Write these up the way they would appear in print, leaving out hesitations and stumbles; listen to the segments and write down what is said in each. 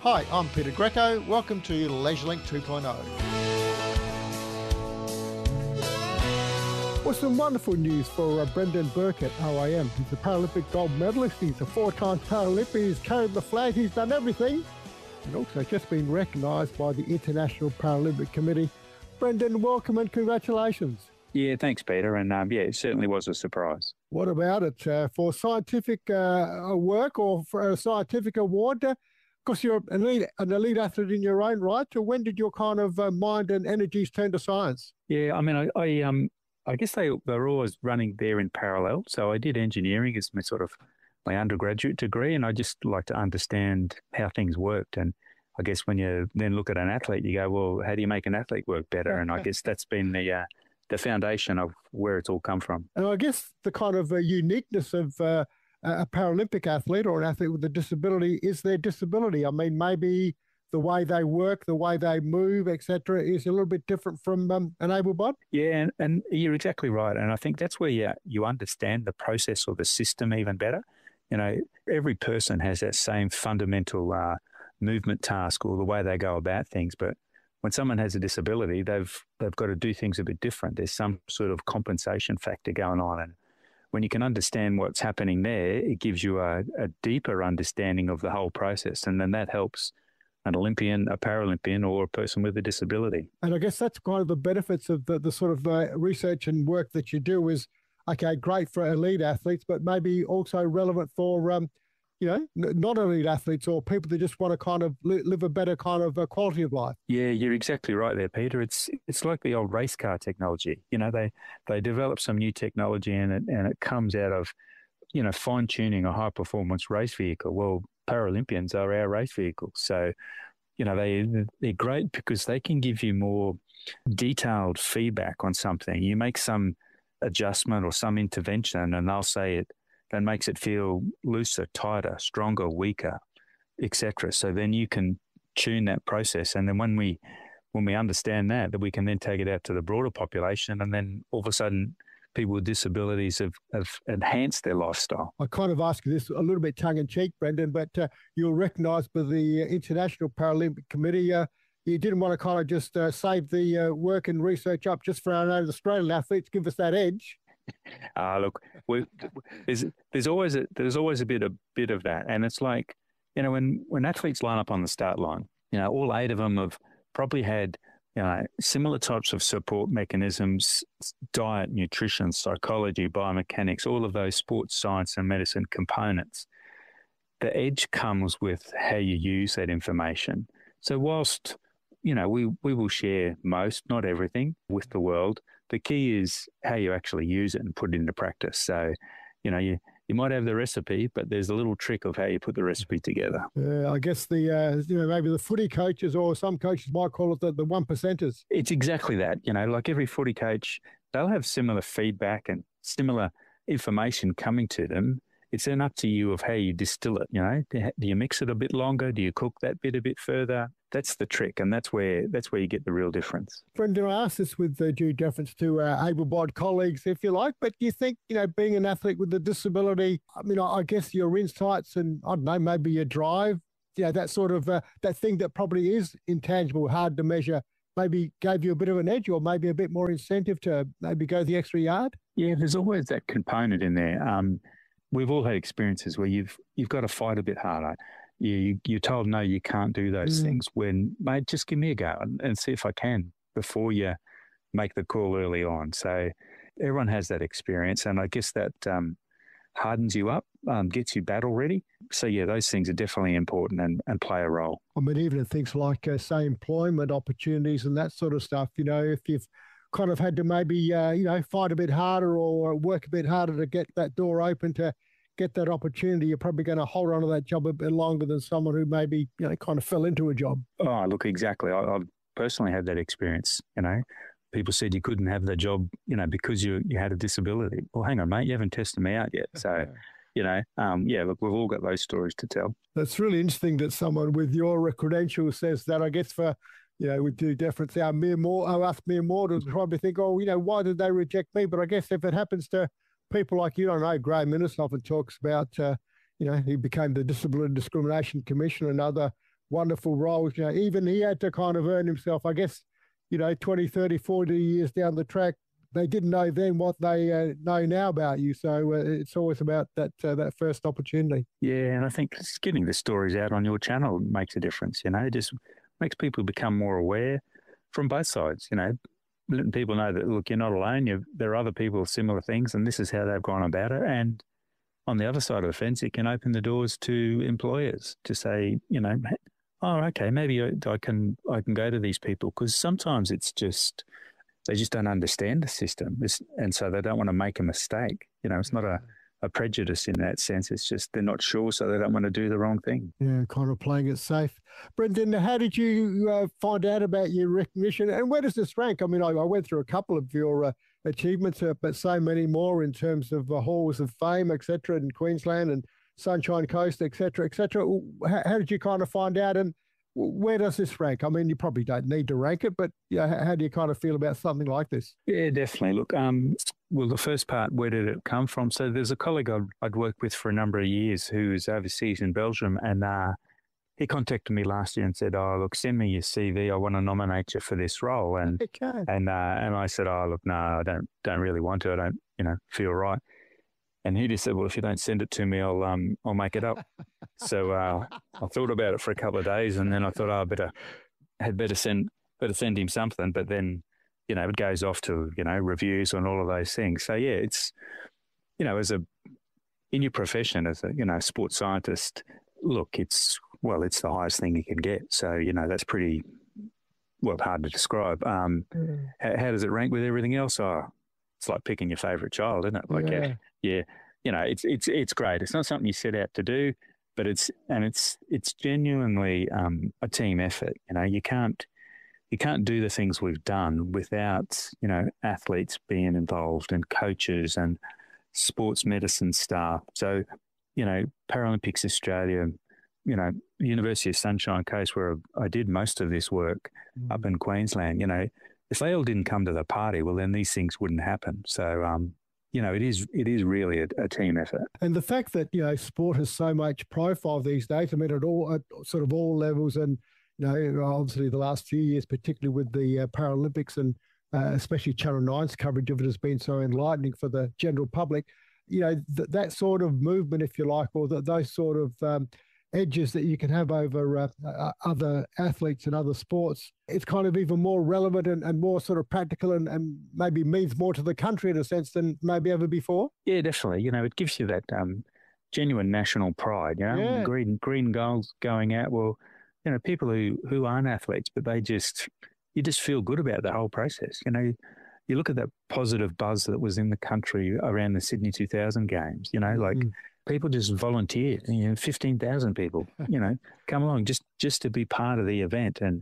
Hi, I'm Peter Greco. Welcome to LeisureLink 2.0. Well, some wonderful news for Brendan Burke at OIM. He's a Paralympic gold medalist. He's a four-time Paralympian. He's carried the flag. He's done everything. And also just been recognised by the International Paralympic Committee. Brendan, welcome and congratulations. Yeah, thanks, Peter. And it certainly was a surprise. What about it? For scientific work or for a scientific award? Because you're an elite athlete in your own right. So when did your kind of mind and energies turn to science? Yeah, I mean, I guess they were always running there in parallel. So I did engineering as my undergraduate degree, and I just like to understand how things worked. And I guess when you then look at an athlete, you go, well, how do you make an athlete work better? And I guess that's been the foundation of where it's all come from. And I guess the kind of uniqueness of a Paralympic athlete or an athlete with a disability is their disability. I mean, maybe the way they work, the way they move, etc., is a little bit different from an able-bodied. Yeah, and you're exactly right. And I think that's where you understand the process or the system even better. You know, every person has that same fundamental movement task or the way they go about things. But when someone has a disability, they've got to do things a bit different. There's some sort of compensation factor going on. And when you can understand what's happening there, it gives you a deeper understanding of the whole process. And then that helps an Olympian, a Paralympian, or a person with a disability. And I guess that's kind of the benefits of the sort of research and work that you do is, okay, great for elite athletes, but maybe also relevant for, not elite athletes or people that just want to kind of live a better kind of quality of life. Yeah, you're exactly right there, Peter. It's like the old race car technology. You know, they develop some new technology and it comes out of, fine-tuning a high-performance race vehicle. Well, Paralympians are our race vehicles. So, they're great because they can give you more detailed feedback on something. You make some adjustment or some intervention and they'll say it that makes it feel looser, tighter, stronger, weaker, etc. So then you can tune that process. And then when we understand that we can then take it out to the broader population, and then all of a sudden people with disabilities have enhanced their lifestyle. I kind of ask you this a little bit tongue-in-cheek, Brendan, but you're recognised by the International Paralympic Committee. You didn't want to kind of just save the work and research up just for our own Australian athletes, give us that edge. Look, there's always a bit of that, and it's like, when athletes line up on the start line, all 8 of them have probably had similar types of support mechanisms: diet, nutrition, psychology, biomechanics, all of those sports science and medicine components. The edge comes with how you use that information. So whilst we will share most, not everything, with the world, the key is how you actually use it and put it into practice. So, you might have the recipe, but there's a little trick of how you put the recipe together. I guess maybe the footy coaches, or some coaches might call it the one percenters. It's exactly that. Like every footy coach, they'll have similar feedback and similar information coming to them. It's then up to you of how you distill it. Do you mix it a bit longer? Do you cook that bit a bit further? That's the trick, and that's where you get the real difference. Brendan, I ask this with due deference to able-bodied colleagues, if you like, but do you think, being an athlete with a disability, I guess your insights and, I don't know, maybe your drive, that sort of, that thing that probably is intangible, hard to measure, maybe gave you a bit of an edge or maybe a bit more incentive to maybe go the extra yard? Yeah, there's always that component in there. We've all had experiences where you've got to fight a bit harder. You're told, no, you can't do those things. When, mate, just give me a go and see if I can before you make the call early on. So everyone has that experience, and I guess that hardens you up, gets you battle ready. So, yeah, those things are definitely important and play a role. I mean, even in things like, say, employment opportunities and that sort of stuff, if you've kind of had to maybe, fight a bit harder or work a bit harder to get that door open to get that opportunity, you're probably going to hold on to that job a bit longer than someone who maybe, kind of fell into a job. Oh, look, exactly. I've personally had that experience, People said you couldn't have the job, because you had a disability. Well, hang on, mate, you haven't tested me out yet. So, look, we've all got those stories to tell. That's really interesting that someone with your credentials says that. I guess for, we do deference us mere mortals probably think, why did they reject me? But I guess if it happens to people like you, I don't know, Graham Innes often talks about, he became the Disability Discrimination Commissioner and other wonderful roles. You know, even he had to kind of earn himself, I guess, 20, 30, 40 years down the track. They didn't know then what they know now about you. So it's always about that first opportunity. Yeah, and I think just getting the stories out on your channel makes a difference. It just makes people become more aware from both sides. Letting people know that, look, you're not alone. There are other people with similar things, and this is how they've gone about it. And on the other side of the fence, it can open the doors to employers to say, oh, okay, maybe I can go to these people, because sometimes it's just they just don't understand the system, and so they don't want to make a mistake. It's not a prejudice in that sense. It's just they're not sure, so they don't want to do the wrong thing. Yeah, kind of playing it safe. Brendan, how did you find out about your recognition, and where does this rank? I mean, I went through a couple of your achievements, but so many more in terms of halls of fame, etc., in Queensland and Sunshine Coast, etc., etc. How did you kind of find out, and where does this rank? I mean, you probably don't need to rank it, but how do you kind of feel about something like this? Yeah, definitely. Look, well, the first part, where did it come from? So there's a colleague I'd worked with for a number of years who's overseas in Belgium, and he contacted me last year and said, "Oh, look, send me your CV. I want to nominate you for this role." And okay. and I said, "Oh, look, no, I don't really want to. I don't, feel right." And he just said, "Well, if you don't send it to me, I'll make it up." So I thought about it for a couple of days, and then I thought, had better send him something. But then, it goes off to reviews and all of those things. So yeah, it's in your profession as a sports scientist, look, it's the highest thing you can get. So that's pretty hard to describe. How does it rank with everything else? Oh, it's like picking your favorite child, isn't it? Like yeah. It's great. It's not something you set out to do, but it's genuinely a team effort. You can't do the things we've done without athletes being involved, and coaches and sports medicine staff. So Paralympics Australia, University of Sunshine Coast, where I did most of this work up in Queensland. If they all didn't come to the party, well, then these things wouldn't happen. So it is really a team effort. And the fact that sport has so much profile these days, I mean, at sort of all levels, and obviously the last few years, particularly with the Paralympics, and especially Channel 9's coverage of it has been so enlightening for the general public. That sort of movement, if you like, or those sort of edges that you can have over other athletes and other sports, it's kind of even more relevant and more sort of practical, and maybe means more to the country in a sense than maybe ever before. Yeah, definitely. It gives you that genuine national pride. Yeah. Green goals going out. Well, people who aren't athletes, but you just feel good about the whole process. You look at that positive buzz that was in the country around the Sydney 2000 games. People just volunteered. 15,000 people. Come along just to be part of the event, and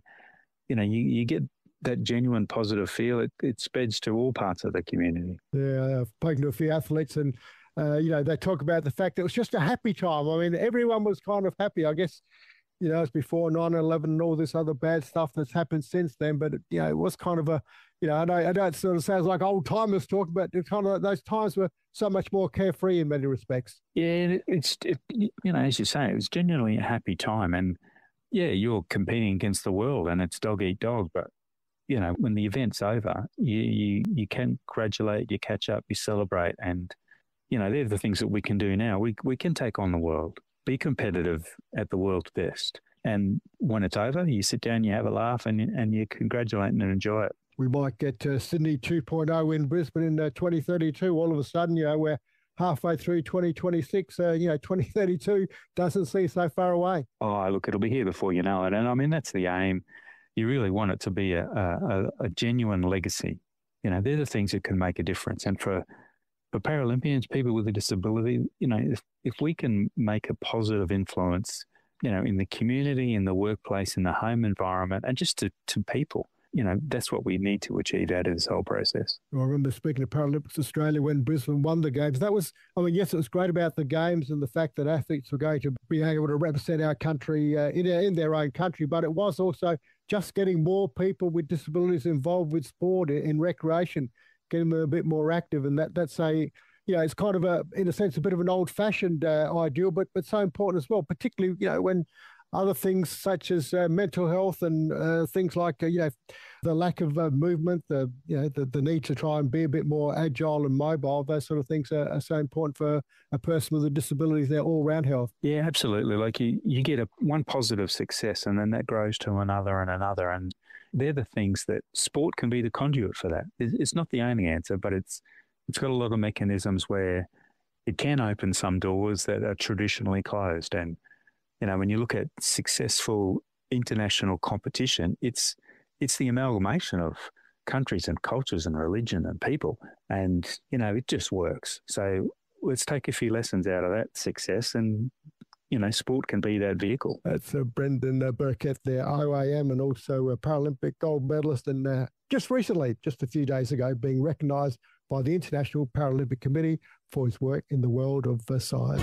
you get that genuine positive feel. It spreads to all parts of the community. Yeah, I've spoken to a few athletes, and they talk about the fact that it was just a happy time. I mean, everyone was kind of happy. I guess it's before 9/11 and all this other bad stuff that's happened since then. But it was kind of a I know it sort of sounds like old timers talk, but it's kind of those times were so much more carefree in many respects. Yeah, it's as you say, it was genuinely a happy time, and yeah, you're competing against the world, and it's dog eat dog. But when the event's over, you can congratulate, you catch up, you celebrate, and they're the things that we can do now. We can take on the world, be competitive at the world's best, and when it's over, you sit down, you have a laugh, and you congratulate and enjoy it. We might get Sydney 2.0 in Brisbane in 2032. All of a sudden, we're halfway through 2026. 2032 doesn't seem so far away. Oh, look, it'll be here before you know it. And I mean, that's the aim. You really want it to be a genuine legacy. They're the things that can make a difference. And for Paralympians, people with a disability, if we can make a positive influence, in the community, in the workplace, in the home environment, and just to people, that's what we need to achieve out of this whole process. I remember speaking to Paralympics Australia when Brisbane won the Games. That was, yes, it was great about the Games and the fact that athletes were going to be able to represent our country in their own country, but it was also just getting more people with disabilities involved with sport in recreation, getting them a bit more active. And that's it's kind of in a sense, a bit of an old-fashioned ideal, but so important as well, particularly, when other things such as mental health and things like, the lack of movement, the need to try and be a bit more agile and mobile. Those sort of things are so important for a person with a disability, their all-round health. Yeah, absolutely. Like you get one positive success and then that grows to another and another. And they're the things that sport can be the conduit for that. It's not the only answer, but it's got a lot of mechanisms where it can open some doors that are traditionally closed. And, when you look at successful international competition, it's the amalgamation of countries and cultures and religion and people. And, it just works. So let's take a few lessons out of that success and, sport can be that vehicle. That's Brendan Burkett there, OAM, and also a Paralympic gold medalist. And just recently, just a few days ago, being recognised by the International Paralympic Committee for his work in the world of science.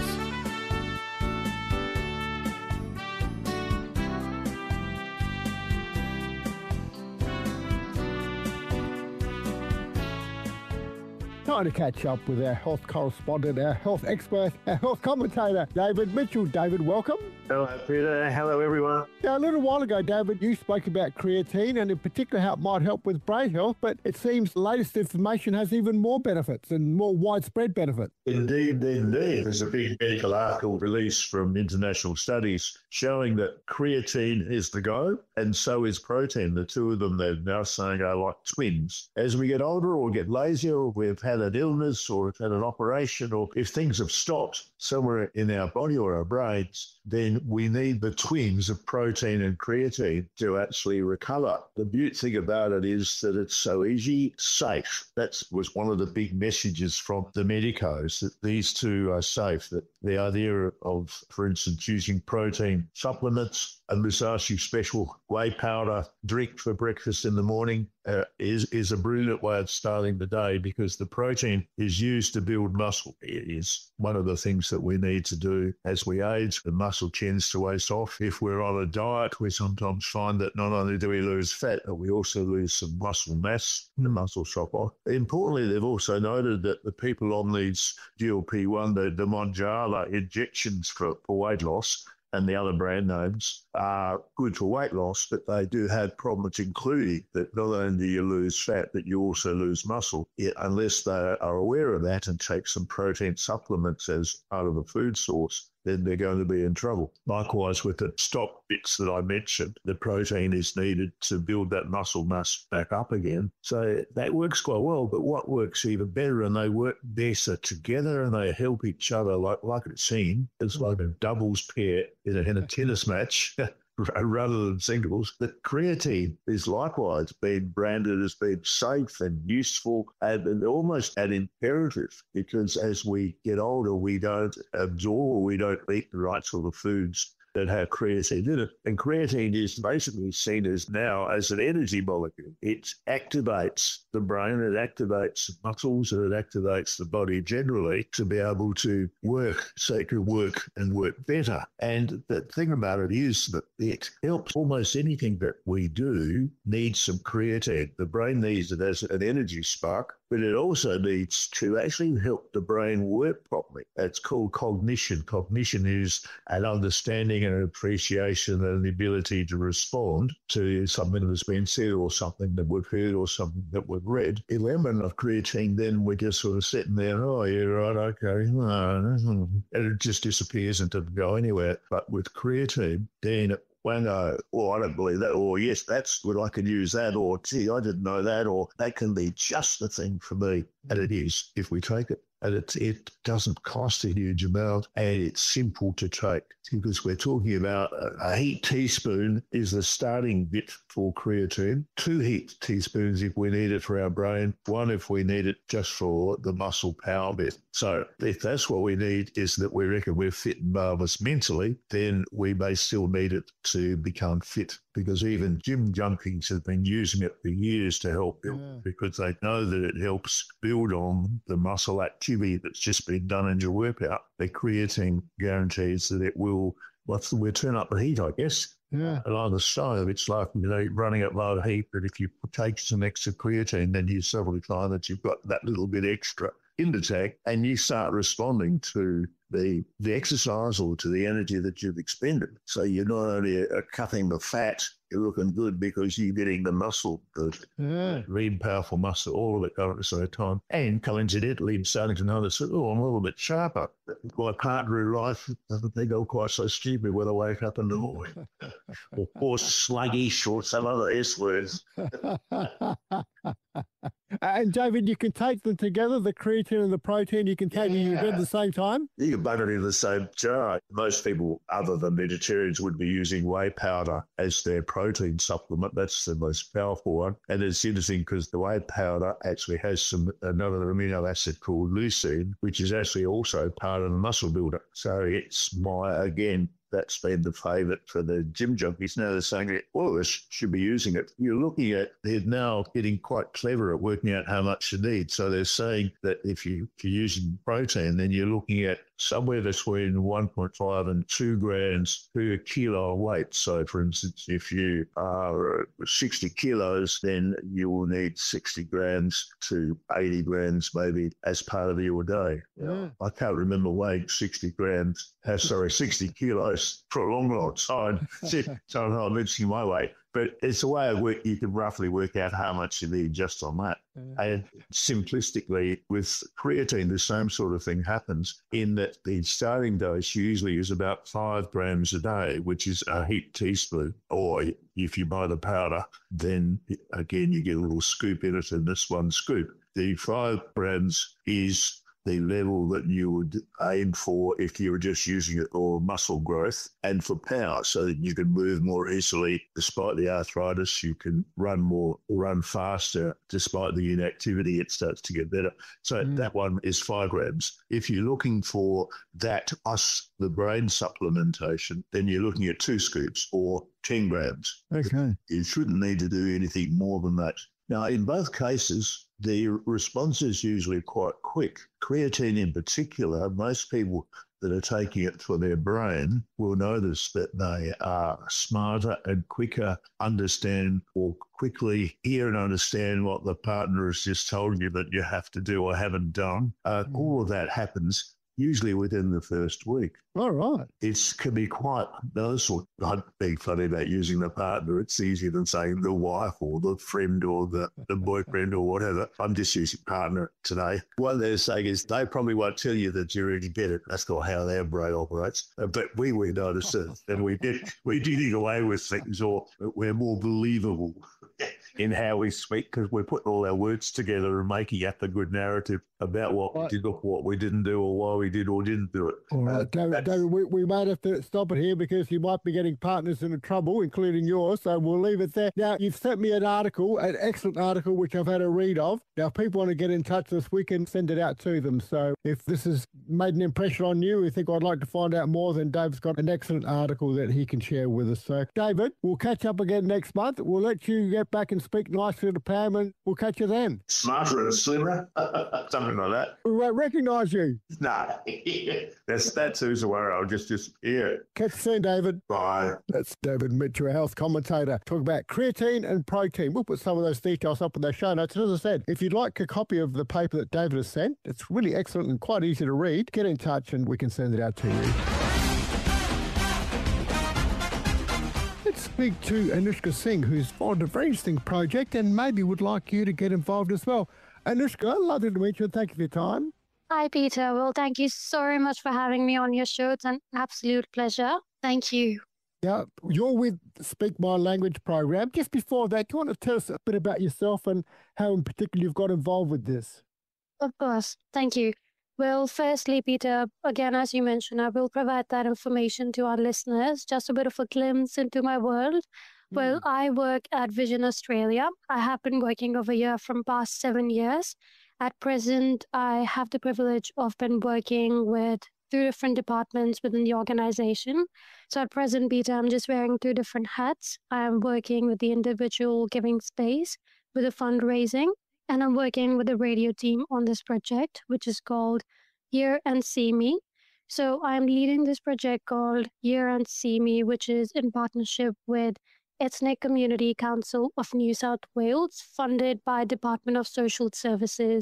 Time to catch up with our health correspondent, our health expert, our health commentator, David Mitchell. David, welcome. Hello, Peter. Hello, everyone. Now, a little while ago, David, you spoke about creatine and in particular how it might help with brain health, but it seems the latest information has even more benefits and more widespread benefits. Indeed. There's a big medical article released from international studies showing that creatine is the go, and so is protein. The two of them, they're now saying, are like twins. As we get older or get lazier, or we've had an illness or we've had an operation, or if things have stopped somewhere in our body or our brains, then we need the twins of protein and creatine to actually recover. The beauty thing about it is that it's so easy, safe. That was one of the big messages from the medicos, that these two are safe, that the idea of, for instance, using protein supplements, a Musashi special whey powder drink for breakfast in the morning is a brilliant way of starting the day, because the protein is used to build muscle. It is one of the things that we need to do as we age. The muscle tends to waste off. If we're on a diet, we sometimes find that not only do we lose fat, but we also lose some muscle mass, the muscle chop off. Importantly, they've also noted that the people on these GLP-1, the Mounjaro injections for weight loss, and the other brand names are good for weight loss, but they do have problems, including that not only do you lose fat, but you also lose muscle, unless they are aware of that and take some protein supplements as part of a food source. Then they're going to be in trouble. Likewise, with the stop bits that I mentioned, the protein is needed to build that muscle mass back up again. So that works quite well, but what works even better, and they work better together and they help each other like it seems. It's like a doubles pair in a tennis match. Rather than singles. The creatine is likewise being branded as being safe and useful and almost an imperative, because as we get older, we don't absorb, we don't eat the right sort of foods that have creatine in it. And creatine is basically seen as now as an energy molecule. It activates the brain, it activates the muscles, and it activates the body generally to be able to work, so it can work and work better. And the thing about it is that it helps almost anything that we do needs some creatine. The brain needs it as an energy spark, but it also needs to actually help the brain work properly. It's called cognition. Cognition is an understanding and an appreciation and the ability to respond to something that's been said or something that we've heard or something that we've read. In lemon of creatine, then we're just sort of sitting there, oh, yeah, right, okay. And it just disappears and doesn't go anywhere. But with creatine, then when I don't believe that, or yes, that's good, I could use that, or gee, I didn't know that, or that can be just the thing for me. And it is, if we take it. And it doesn't cost a huge amount, and it's simple to take, because we're talking about a heat teaspoon is the starting bit for creatine, 2 heat teaspoons if we need it for our brain, 1 if we need it just for the muscle power bit. So if that's what we need, is that we reckon we're fit and marvellous mentally, then we may still need it to become fit, because even gym junkies have been using it for years to help build, because they know that it helps build on the muscle activity that's just been done in your workout. The creatine guarantees that it will, turn up the heat, I guess. Yeah. And on the stove, it's like, running at low heat, but if you take some extra creatine, then you suddenly find that you've got that little bit extra in the tank, and you start responding to the exercise or to the energy that you've expended. So you're not only cutting the fat, you're looking good because you're getting the muscle good. Yeah. Lean, powerful muscle, all of it going at the same time. And coincidentally, I'm starting to notice that, I'm a little bit sharper. My partner in life doesn't think I'm quite so stupid when I wake up in the morning. or sluggish or some other S words. And David, you can take them together, the creatine and the protein, you can take them at the same time? You can butter it in the same jar. Most people, other than vegetarians, would be using whey powder as their protein supplement. That's the most powerful one. And it's interesting because the whey powder actually has another amino acid called leucine, which is actually also part of the muscle builder. So it's that's been the favourite for the gym junkies. Now they're saying, all of us should be using it. You're looking at, they're now getting quite clever at working out how much you need. So they're saying that if you're using protein, then you're looking at somewhere between 1.5 and 2 grams per kilo of weight. So, for instance, if you are 60 kilos, then you will need 60 grams to 80 grams maybe as part of your day. Yeah. I can't remember weighing 60 kilos for a long time. So I'm not mentioning my weight. But it's a way of work. You can roughly work out how much you need just on that. And simplistically, with creatine, the same sort of thing happens in that the starting dose usually is about 5 grams a day, which is a heaped teaspoon. Or if you buy the powder, then again, you get a little scoop in it in this one scoop. The 5 grams is the level that you would aim for if you were just using it for muscle growth and for power, so that you can move more easily despite the arthritis. You can run faster despite the inactivity. It starts to get better. So that one is 5 grams. If you're looking for that plus the brain supplementation, then you're looking at 2 scoops or 10 grams. Okay. You shouldn't need to do anything more than that. Now, in both cases, the response is usually quite quick. Creatine in particular, most people that are taking it for their brain will notice that they are smarter and quicker, understand or quickly hear and understand what the partner has just told you that you have to do or haven't done. All of that happens usually within the first week. All right. It can be quite noticeable. I'm being funny about using the partner. It's easier than saying the wife or the friend or the boyfriend or whatever. I'm just using partner today. What they're saying is they probably won't tell you that you're any better. That's not how their brain operates. But we notice it, and we're getting away with things, or we're more believable in how we speak because we're putting all our words together and making up a good narrative about what we did or what we didn't do or why we did or didn't do it. All right, David, we might have to stop it here because you might be getting partners into trouble, including yours, so we'll leave it there. Now, you've sent me an excellent article, which I've had a read of. Now, if people want to get in touch with us, we can send it out to them. So if this has made an impression on you, you think I'd like to find out more, then Dave's got an excellent article that he can share with us. So, David, we'll catch up again next month. We'll let you get back and speak nicely to Pam, and we'll catch you then. Smarter and slimmer, something like that. We won't recognise you. No, that's who's aware. I'll just Catch you soon, David. Bye. That's David Mitchell, a health commentator, talking about creatine and protein. We'll put some of those details up in the show notes. And as I said, if you'd like a copy of the paper that David has sent, it's really excellent and quite easy to read. Get in touch and we can send it out to you. Let's speak to Anushka Singh, who's formed a very interesting project and maybe would like you to get involved as well. Anushka, lovely to meet you and thank you for your time. Hi, Peter. Well, thank you so much for having me on your show. It's an absolute pleasure. Thank you. Now, you're with Speak My Language program. Just before that, do you want to tell us a bit about yourself and how in particular you've got involved with this? Of course. Thank you. Well, firstly, Peter, again, as you mentioned, I will provide that information to our listeners, just a bit of a glimpse into my world. Well, I work at Vision Australia. I have been working over here from past 7 years. At present, I have the privilege of been working with 2 different departments within the organization. So at present, Peter, I'm just wearing 2 different hats. I'm working with the individual giving space with the fundraising, and I'm working with the radio team on this project, which is called Hear and See Me. So I'm leading this project called Hear and See Me, which is in partnership with Ethnic Community Council of New South Wales, funded by Department of Social Services.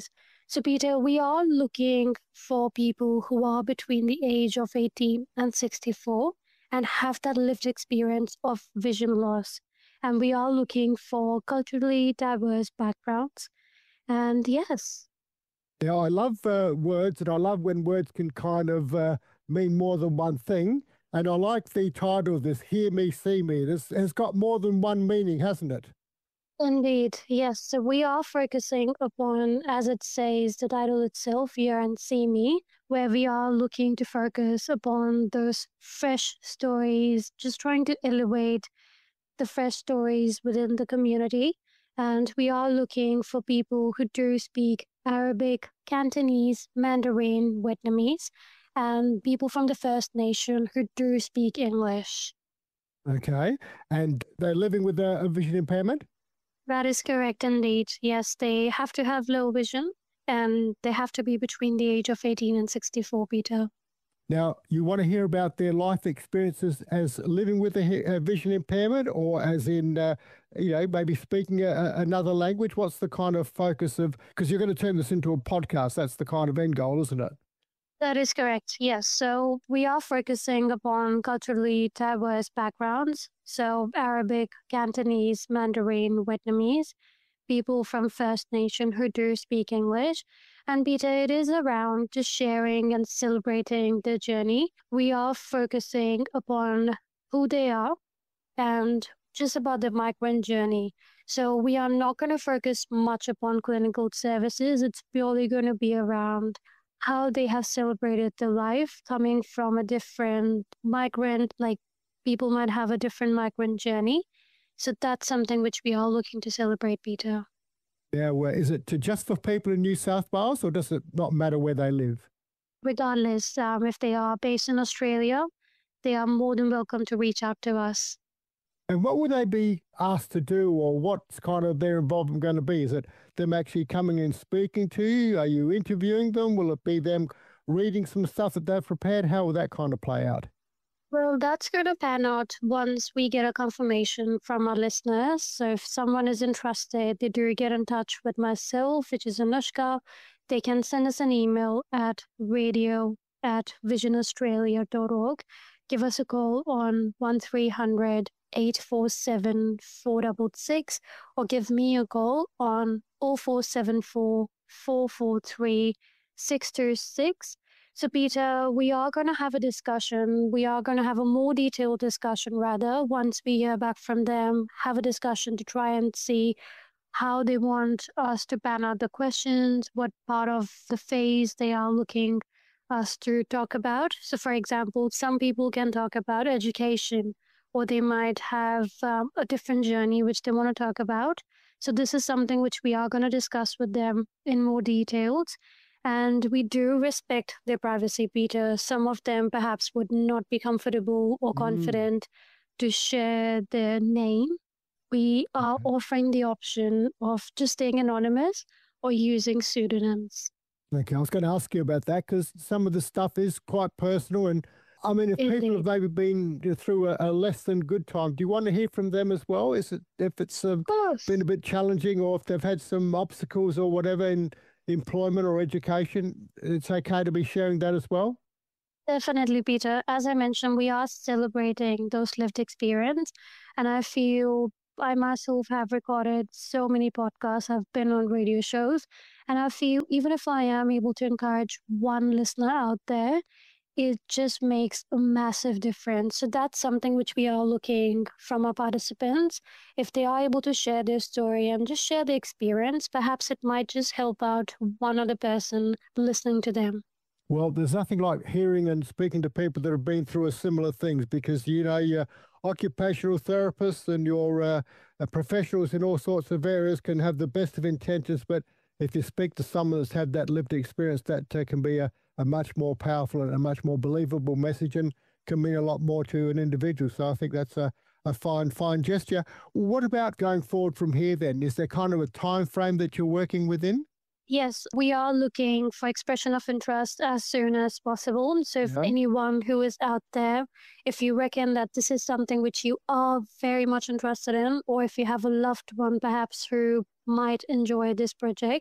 So, Peter, we are looking for people who are between the age of 18 and 64 and have that lived experience of vision loss. And we are looking for culturally diverse backgrounds. And yes, Yeah, I love words, and I love when words can kind of mean more than one thing. And I like the title of this, Hear Me, See Me. This has got more than one meaning, hasn't it? indeed, yes. So we are focusing upon, as it says, the title itself, Hear and See Me, where we are looking to focus upon those fresh stories, just trying to elevate the fresh stories within the community. And we are looking for people who do speak Arabic, Cantonese, Mandarin, Vietnamese, and people from the First Nation who do speak English. Okay. And they're living with a vision impairment? That is correct indeed. Yes, they have to have low vision and they have to be between the age of 18 and 64, Peter. Now, you want to hear about their life experiences as living with a vision impairment, or as in, maybe speaking another language? What's the kind of focus of, because you're going to turn this into a podcast, that's the kind of end goal, isn't it? That is correct. Yes. So we are focusing upon culturally diverse backgrounds. So Arabic, Cantonese, Mandarin, Vietnamese, people from First Nation who do speak English. And Peter, it is around just sharing and celebrating the journey. We are focusing upon who they are and just about the migrant journey. So we are not going to focus much upon clinical services. It's purely going to be around how they have celebrated their life coming from a different migrant, like people might have a different migrant journey. So that's something which we are looking to celebrate, Peter. Yeah, well, is it just for people in New South Wales, or does it not matter where they live? Regardless, if they are based in Australia, they are more than welcome to reach out to us. And what would they be asked to do, or what's kind of their involvement going to be? Is it them actually coming and speaking to you? Are you interviewing them? Will it be them reading some stuff that they've prepared? How will that kind of play out? Well, that's going to pan out once we get a confirmation from our listeners. So if someone is interested, they do get in touch with myself, which is Anushka. They can send us an email at radio@visionaustralia.org. Give us a call on 1300 847 466, or give me a call on 0474 443 626. So, Peter, we are going to have a discussion. We are going to have a more detailed discussion, rather, once we hear back from them, have a discussion to try and see how they want us to pan out the questions, what part of the phase they are looking us to talk about. So, for example, some people can talk about education, or they might have a different journey which they want to talk about. So, this is something which we are going to discuss with them in more details. And we do respect their privacy, Peter. Some of them perhaps would not be comfortable or confident to share their name. We are offering the option of just staying anonymous or using pseudonyms. Okay, I was going to ask you about that because some of the stuff is quite personal. And I mean, if people have maybe been through a less than good time, do you want to hear from them as well? Is it if it's been a bit challenging, or if they've had some obstacles or whatever in employment or education, it's okay to be sharing that as well? Definitely, Peter. As I mentioned, we are celebrating those lived experience. And I feel I myself have recorded so many podcasts, I've been on radio shows. And I feel even if I am able to encourage one listener out there, it just makes a massive difference. So that's something which we are looking from our participants. If they are able to share their story and just share the experience, perhaps it might just help out one other person listening to them. Well, there's nothing like hearing and speaking to people that have been through a similar things, because, your occupational therapists and your professionals in all sorts of areas can have the best of intentions, but if you speak to someone that's had that lived experience, that can be a much more powerful and a much more believable message, and can mean a lot more to an individual. So I think that's a fine gesture. What about going forward from here then? Is there kind of a time frame that you're working within? Yes, we are looking for expression of interest as soon as possible. So if anyone who is out there, if you reckon that this is something which you are very much interested in, or if you have a loved one perhaps who might enjoy this project,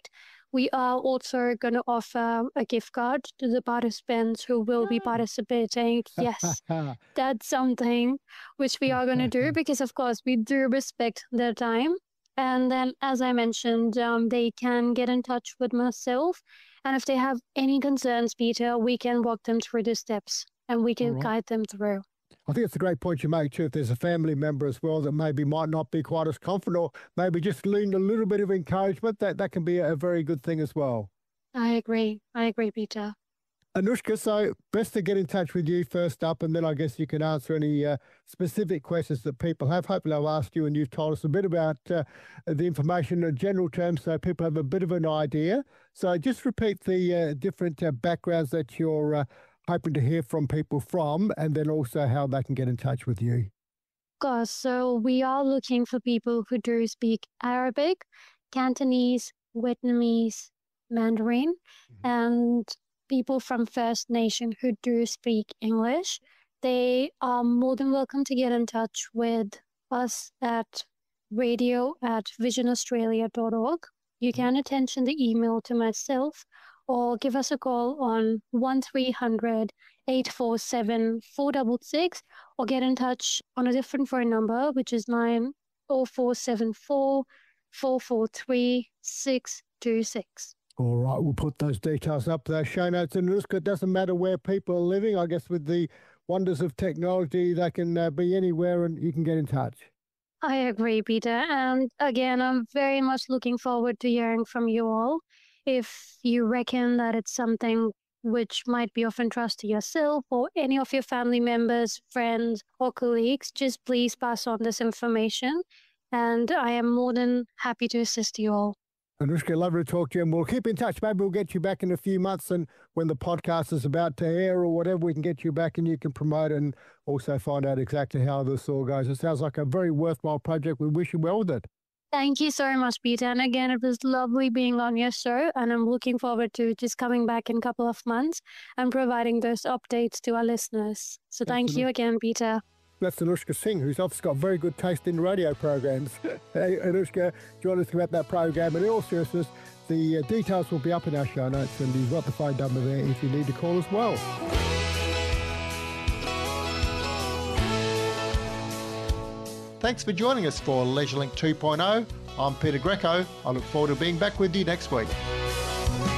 we are also going to offer a gift card to the participants who will be participating. Yes, that's something which we are going to do because, of course, we do respect their time. And then, as I mentioned, they can get in touch with myself. And if they have any concerns, Peter, we can walk them through the steps and we can guide them through. I think it's a great point you make too. If there's a family member as well that maybe might not be quite as confident, or maybe just need a little bit of encouragement, that can be a very good thing as well. I agree, Peter. Anushka, so best to get in touch with you first up, and then I guess you can answer any specific questions that people have. Hopefully I've asked you and you've told us a bit about the information in general terms so people have a bit of an idea. So just repeat the different backgrounds that you're hoping to hear from people from, and then also how they can get in touch with you. Of course, so we are looking for people who do speak Arabic, Cantonese, Vietnamese, Mandarin, and people from First Nation who do speak English. They are more than welcome to get in touch with us at radio@visionaustralia.org. You can attention the email to myself or give us a call on 1300 847 466 or get in touch on a different phone number, which is 90474 443 626. All right, we'll put those details up there, show notes. And it doesn't matter where people are living. I guess with the wonders of technology, they can be anywhere and you can get in touch. I agree, Peter. And again, I'm very much looking forward to hearing from you all. If you reckon that it's something which might be of interest to yourself or any of your family members, friends, or colleagues, just please pass on this information. And I am more than happy to assist you all. Anushka, lovely to talk to you, and we'll keep in touch. Maybe we'll get you back in a few months, and when the podcast is about to air or whatever, we can get you back and you can promote and also find out exactly how this all goes. It sounds like a very worthwhile project. We wish you well with it. Thank you so much, Peter. And again, it was lovely being on your show, and I'm looking forward to just coming back in a couple of months and providing those updates to our listeners. So thank you again, Peter. That's Anushka Singh, who's obviously got very good taste in radio programs. Hey, Anushka, join us about that program. And in all seriousness, the details will be up in our show notes, and you've got the phone number there if you need to call as well. Thanks for joining us for LeisureLink 2.0. I'm Peter Greco. I look forward to being back with you next week.